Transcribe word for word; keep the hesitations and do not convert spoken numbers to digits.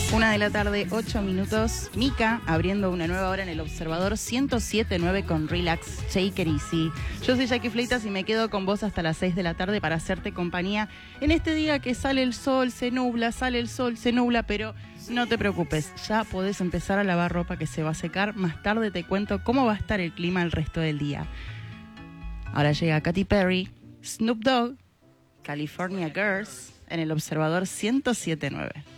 Una de la tarde, ocho minutos. Mika abriendo una nueva hora en el Observador ciento siete punto nueve con Relax, Take It Easy. Yo soy Jackie Fleitas y me quedo con vos hasta las seis de la tarde para hacerte compañía en este día que sale el sol, se nubla, sale el sol, se nubla, pero no te preocupes, ya podés empezar a lavar ropa que se va a secar. Más tarde te cuento cómo va a estar el clima el resto del día. Ahora llega Katy Perry, Snoop Dogg, California Girls en el Observador ciento siete punto nueve.